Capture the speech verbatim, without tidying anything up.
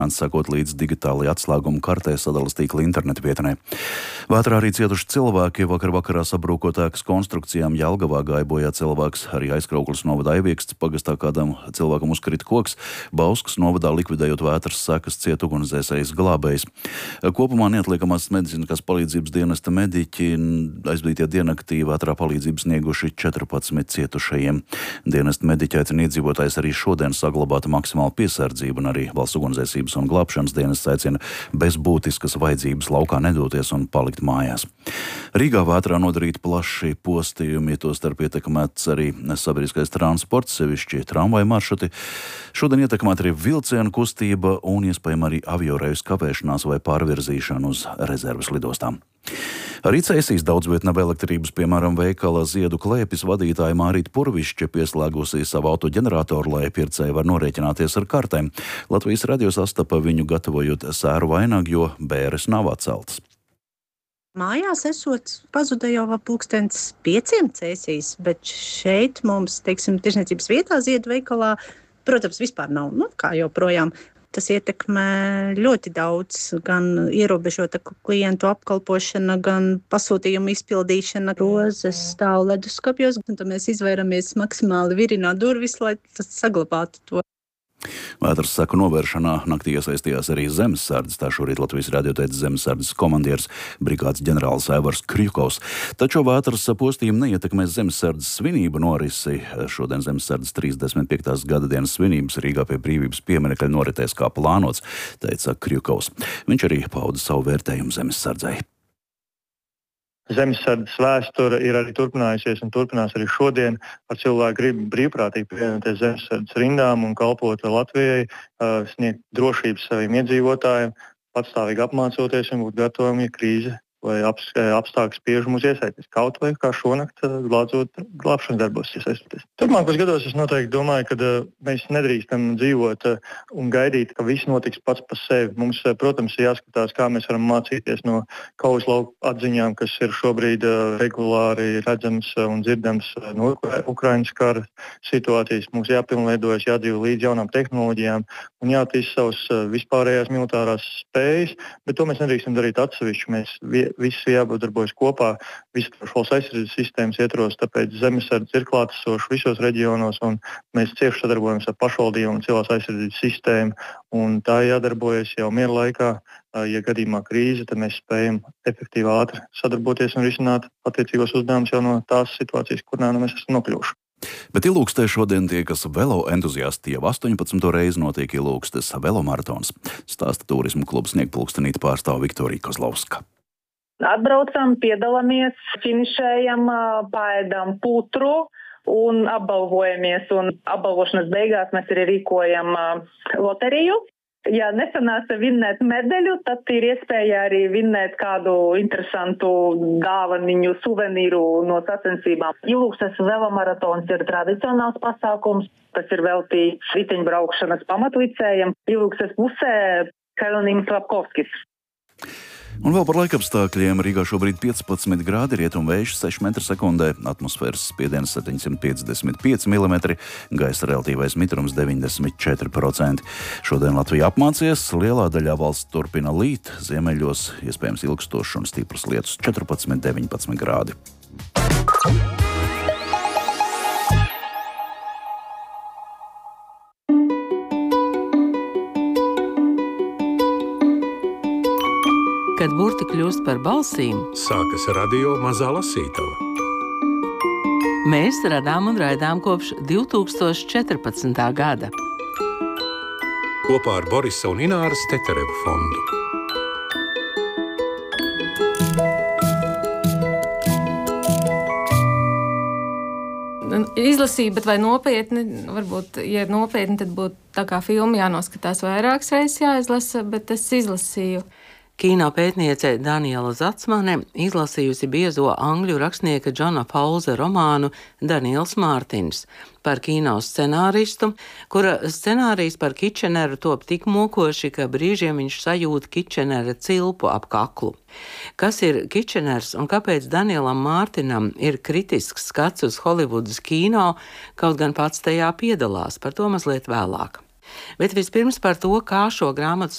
sakot līdz digitālajai atslēguma kartē sadalas tīkla interneta vietnē. Vētrā arī cietuši cilvēki. Vakar vakarā sabrūkot ēkas konstrukcijām Jelgavā gāja bojā cilvēks. Arī Aizkraukles novadā Ievieksts pagastā kādam cilvēkam uzkrita koks. Bauskas novadā likvidējot vētras sekas ciet ugunsdzēsējs glābējs. Kopumā neatliekamās medicīniskās palīdzības dienesta mediķi aizvadītie diennaktī vētrā palīdzības snieguši četrpadsmit cietušajiem. Dienesta mediķi aicina iedzīvotājus arī šodien saglabāt maksimālu piesardzību, un arī valsts ugunsdzēsības un glābšanas dienests aicina bez būtiskas vajadzības laukā nedoties un palikt mājās. Rīgā vētrā nodarīti plaši postījumi, tostarp ietekmēts arī sabiedriskais transports, sevišķi tramvaju maršruti. Šodien ietekmēta arī vilcienu kustība un iespējama arī avioreis kavēšanās vai pārvirzīšana uz rezerves lidostām. Arī Cēsīs daudzvietnava elektrības, piemēram, veikala Ziedu klēpis vadītāja Mārīta Purvišķa pieslēgusi savu autoģeneratoru, lai pircēji var norēķināties ar kartēm. Latvijas radio sastapa viņu gatavojot sēru vainagu, jo bēres nav atceltas. Mājās esot pazuda jau ap pulkstens pieciem Cēsīs, bet šeit mums, teiksim, tirsniecības vietā Ziedu veikalā, protams, vispār nav, nu, kā joprojām. Tas ietekmē ļoti daudz, gan ierobežota klientu apkalpošana, gan pasūtījumu izpildīšana. Rozes stāv leduskapjos, un tad mēs izvairamies maksimāli virināt durvis, lai tas saglabātu to. Vētras seku novēršanā naktī iesaistījās arī zemesardzes. Tā šorīt Latvijas radio teica zemesardzes komandieris brigādes ģenerālis Aivars Krjukovs. Taču vētras postījumi neietekmēs zemesardzes svinību norisi. Šodien zemesardzes trīsdesmit piektās gada dienas svinības Rīgā pie Brīvības pieminekļa noritēs kā plānots, teica Krjukovs. Viņš arī pauda savu vērtējumu zemesardzei. Zemesardzes vēsture ir arī turpinājusies un turpinās arī šodien. Ar cilvēku gribu brīvprātīgi pievienoties zemesardzes rindām un kalpot Latvijai, sniegt drošības saviem iedzīvotājiem, patstāvīgi apmācoties un būt gataviem, ja krīze vai apstākļi spiež mūs iesaistīties. Kaut vai kā šonakt glābot glābšanas darbos iesaistīties. Turpmākos gados es noteikti domāju, ka mēs nedrīkstam dzīvot un gaidīt, ka viss notiks pats par sevi. Mums, protams, ir jāskatās, kā mēs varam mācīties no kaujas lauku atziņām, kas ir šobrīd regulāri redzams un dzirdams no Ukrainas kara situācijas. Mums jāpilnveidojas, jādzīvo līdz jaunām tehnoloģijām un jātīst savas vispārējās militārās spējas, bet to mēs nedrīkstam darīt atsevišķi. Mēs visi jādarbojas kopā, visas valsts aizsardzības sistēmas ietvaros, tāpēc zemesardze ir klātesoša visos reģionos, un mēs cieši sadarbojamies ar pašvaldībām un civilās aizsardzības sistēmu, un tā jādarbojas jau miera laikā. Ja gadījumā krīze, tad mēs spējam efektīvi ātri sadarboties un risināt attiecīgos uzdevumus jau no tās situācijas, kurā nu mēs esam nokļuvuši. Bet Ilūkstē šodien tiekas velo entuziasti. Jau astoņpadsmito reizi notiek Ilūkstes velomaratons. Stāsta turismu klubs Sniegpulkstenīte pārstāve Viktorija Kozlovska. Atbraucam, piedalāmies, finišējam, paēdam putru un apbalvojamies. Un apbalvošanas beigās mēs arī rīkojam loteriju. Ja nesanāca vinnēt medaļu, tad ir iespēja arī vinnēt kādu interesantu dāvaniņu, suvenīru no sacensībām. Ilūkstes velomaratons ir tradicionāls pasākums. Tas ir veltīts riteņbraukšanas pamatlicējam. Ilūkstes pusē Kalnim Slapkovskis. Un vēl par laikapstākļiem. Rīgā šobrīd piecpadsmit grādi, rietumvējš seši metri sekundē, atmosfēras spiediens septiņsimt piecdesmit pieci milimetri, gaisa relatīvais mitrums deviņdesmit četri procenti. Šodien Latvija apmācies, lielā daļā valsts turpina līt, ziemeļos iespējams ilgstošs un stiprs lietus četrpadsmit deviņpadsmit grādi. Kad burti kļūst par balsīm, sākas radio Mazā lasītava. Mēs radām un raidām kopš divi tūkstoši četrpadsmitā gada. Kopā ar Borisa un Ināras Teterevu fondu. Izlasīju, bet vai nopietni? Varbūt, ja ir nopietni, tad būtu tā kā filma jānoskatās vairākas reizes jāizlasa, bet es izlasīju. Kino pētniece Daniela Zatsmane izlasījusi biezo angļu rakstnieka Džona Fawlesa romānu Daniels Mārtins par kino scenāristu, kura scenārijs par Kitcheneru top tik mokoši, ka brīžiem viņš sajūt Kitchenera cilpu ap kaklu. Kas ir Kitcheners un kāpēc Danielam Mārtinam ir kritisks skats uz Holivudas kino, kaut gan pats tajā piedalās, par to mazliet vēlāk. Bet vispirms par to, kā šo grāmatu